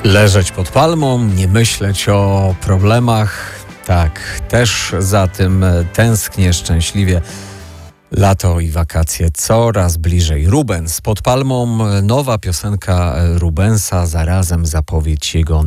Leżeć pod palmą, nie myśleć o problemach. Tak, też za tym tęsknię szczęśliwie. Lato i wakacje coraz bliżej. Rubens pod palmą, nowa piosenka Rubensa, zarazem zapowiedź jego